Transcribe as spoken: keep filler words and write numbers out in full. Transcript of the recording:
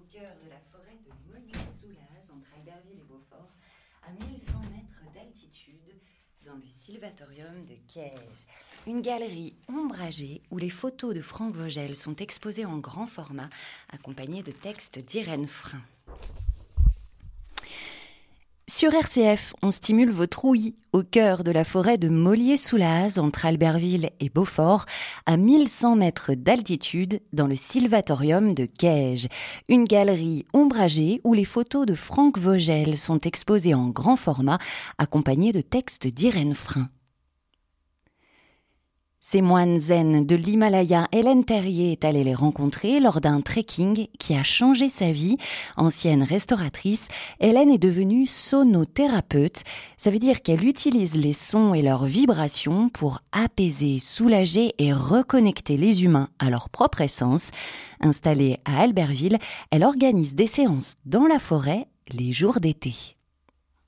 cœur de la forêt de Mollier-sous-Laz, entre Albertville et Beaufort, à mille cent mètres d'altitude, dans le Sylvatorium de Caige. Une galerie ombragée où les photos de Franck Vogel sont exposées en grand format, accompagnées de textes d'Irène Frein. Sur R C F, on stimule votre ouïe au cœur de la forêt de Mollier-sous-Laz, entre Albertville et Beaufort, à mille cent mètres d'altitude, dans le Sylvatorium de Caige. Une galerie ombragée où les photos de Franck Vogel sont exposées en grand format, accompagnées de textes d'Irène Frein. Ces moines zen de l'Himalaya, Hélène Terrier est allée les rencontrer lors d'un trekking qui a changé sa vie. Ancienne restauratrice, Hélène est devenue sonothérapeute. Ça veut dire qu'elle utilise les sons et leurs vibrations pour apaiser, soulager et reconnecter les humains à leur propre essence. Installée à Albertville, elle organise des séances dans la forêt les jours d'été.